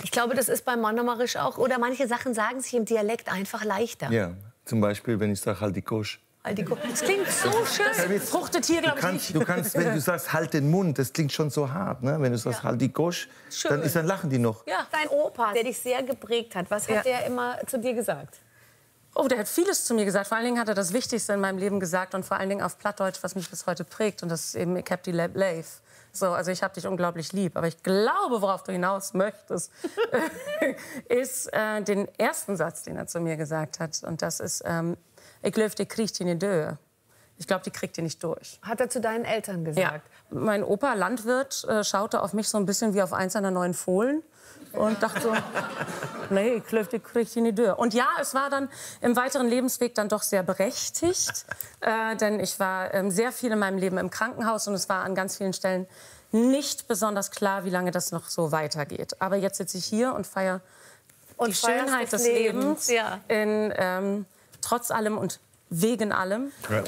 Ich glaube, das ist beim Monomarisch auch. Oder manche Sachen sagen sich im Dialekt einfach leichter. Ja, zum Beispiel, wenn ich sage, halt die Kosch. Das klingt so schön. Fruchtet hier, glaube ich, nicht. Du kannst, wenn du sagst, halt den Mund, das klingt schon so hart. Ne? Wenn du sagst, halt die Kosch, dann lachen die noch. Ja, dein Opa, der dich sehr geprägt hat, was hat der immer zu dir gesagt? Oh, der hat vieles zu mir gesagt. Vor allen Dingen hat er das Wichtigste in meinem Leben gesagt und vor allen Dingen auf Plattdeutsch, was mich bis heute prägt. Und das ist eben, ich hab die Leif. So, also ich hab dich unglaublich lieb. Aber ich glaube, worauf du hinaus möchtest, ist den ersten Satz, den er zu mir gesagt hat. Und das ist, ich glaube, die kriegt die nicht durch. Ich glaube, die kriegt die nicht durch. Hat er zu deinen Eltern gesagt? Ja. Mein Opa, Landwirt, schaute auf mich so ein bisschen wie auf eins seiner 9 Fohlen. Und dachte so, nee, ich glaube, die kriegt die nicht durch. Und ja, es war dann im weiteren Lebensweg dann doch sehr berechtigt. Denn ich war sehr viel in meinem Leben im Krankenhaus und es war an ganz vielen Stellen nicht besonders klar, wie lange das noch so weitergeht. Aber jetzt sitze ich hier und feiere die Schönheit des Lebens in, trotz allem und wegen allem. Ja.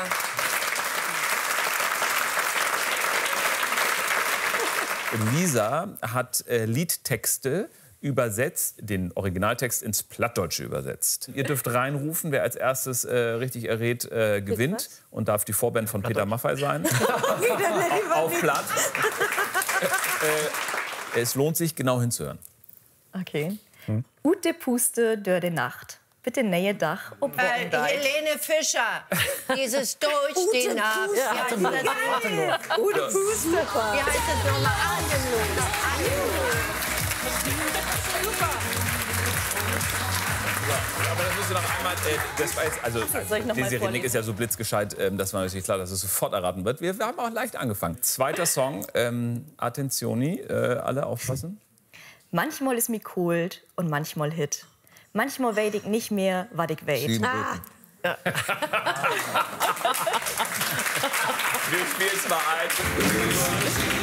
Lisa hat Liedtexte übersetzt, den Originaltext ins Plattdeutsche übersetzt. Ihr dürft reinrufen, wer als erstes richtig errät, gewinnt und darf die Vorband von Peter Maffay sein. Auf Platt. Es lohnt sich, genau hinzuhören. Okay. Ute Puste dör de Nacht. Bitte nähe Dach, ob Helene Fischer, dieses Deutsch, den Nacht. Ute Puste. Wie heißt das nochmal? Atemlos. Aber das musst du noch einmal, das war jetzt, also diese Renick ist ja so blitzgescheit, das war natürlich klar, dass es sofort erraten wird. Wir haben auch leicht angefangen. Zweiter Song, Attenzioni, alle aufpassen. Manchmal ist mir cold und manchmal Hit. Manchmal weet ich nicht mehr, was ich weet. Wir spielen es mal ein.